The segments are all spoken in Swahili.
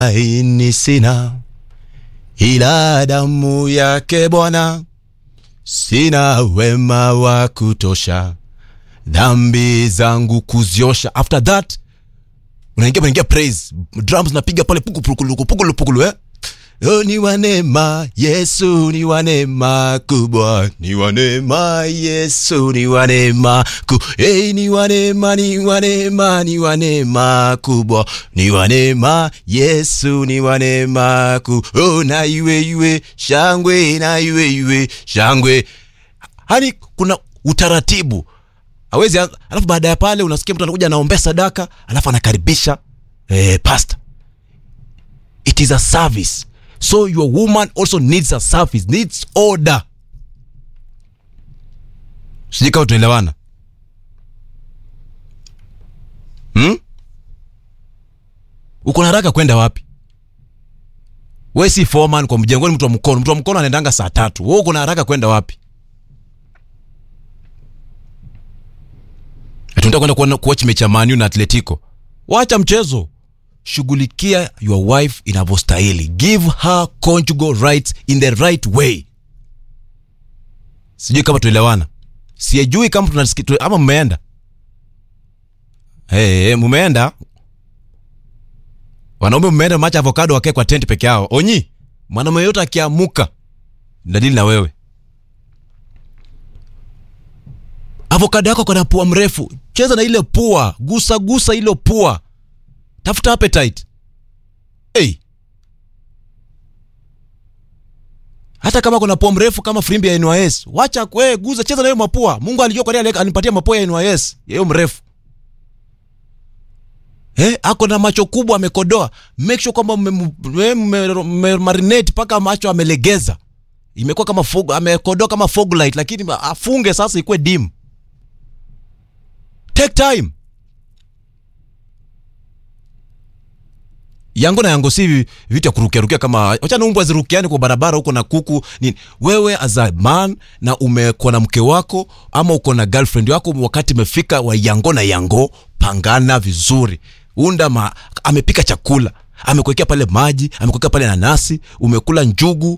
Ini sina ila damu yake Bwana, sina wema wa kutosha dhambi zangu kuziosha. After that unaingia praise, drums napiga pale pukulu eh. Oh, ni wa neema Yesu, ni wa neema kubwa, ni wa neema Yesu, ni wa neema hey, ni wa neema, ni wa neema, ni wa neema kubwa, ni wa neema Yesu, ni wa neema oh, na iwe shangwe, na iwe shangwe. Hani kuna utaratibu. Hawezi, alafu baada ya pale unasikia mtu anakuja anaomba sadaka, alafu anakaribisha pastor. It is a service. So your woman also needs a service, needs order. Sijika utuelewana? Uko na haraka kwenda wapi? Wewe si foreman kwa mjengoni, mtu wa mkono anaendanga saa 3. Wewe uko na haraka kwenda wapi? Tunataka kwenda kuwatch mechi ya Man U na Atletico. Wacha mchezo. Shughulikia your wife inavyostahili. Give her conjugal rights in the right way. Sijui kama tuelewana. Sijui kama tunasikia ama mmeenda. Mmeenda. Wanaume mmeenda match avocado wake kwa tent peke yao. Onyi, mwanaume yote akiamuka ndadili na wewe. Avocado yako kuna pua mrefu. Cheza na ile pua, gusa ile pua. Tafuta appetite. Hata kama kuna pua mrefu kama frimbi ya NYS, wacha guza, cheza na hiyo mapua. Mungu alijua kwa nini anipatia mapua ya NYS, hiyo mrefu. Ako na macho kubwa amekodoa. Make sure kwamba marinate paka macho amelegeza. Imekuwa kama fog, amekodoa kama fog light, lakini afunge sasa ikuwe dim. Take time. Yango si vitu ya kurukia kama acha na umbwa zirukiani kwa barabara huko na kuku nini. Wewe as a man na umekuwa na mke wako ama uko na girlfriend wako, wakati umefika wa yango pangana vizuri. Amepika chakula, amekuwekea pale maji, amekuwekea pale nanasi, umekula njugu.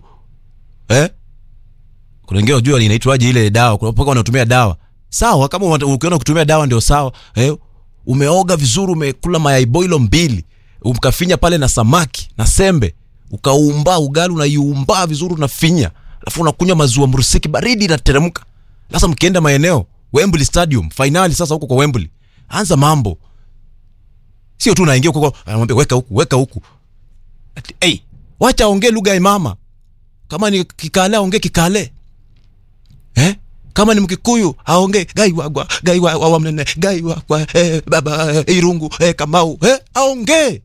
Kuna wengine unajua inaitwaje ile dawa, kuna mpaka wanatumia dawa. Sawa, kama ukiona kutumia dawa ndio sawa. Umeoga vizuri, umekula mayai boilo 2. Umkafinya pale na samaki na sembe, ukaumba ugali, unaiumba vizuri, unafinya, alafu unakunywa maziwa mrusiki baridi na teremka. Sasa mkienda maeneo Wembley Stadium finali, sasa huko kwa Wembley, anza mambo. Sio tu unaingia huko anamwambia weka huku. Wacha ongee lugha ya mama. Kama ni Kikale ongee Kikale. Kama ni Mkikuyu aongee gai wa mnene, gai wa baba Irungu Kamau aongee.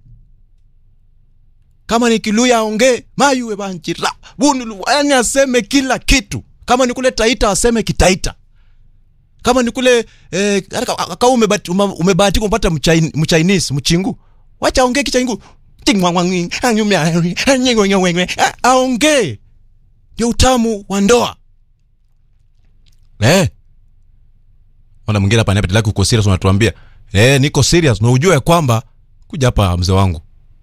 Kama ni Kiluya aongee Mayuwe Banchira Bunulu, yani aseme kila kitu. Kama ni kule Taita aseme Kitaita. Kama ni kule kama umebahati kumpata mchinese mchingu, wacha aongee Kichingu. Tingwangwangi anyumya aongee. Ndio utamu wa ndoa. Wana mwingine hapa anapenda uko serious, unatuambia niko serious, na ujue kwamba kuja hapa mzee wangu.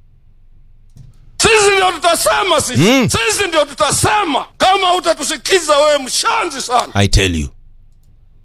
Sisi ndio tutasema sisi ndio tutasema, kama utatusikiza wewe mshanzi sana. I tell you.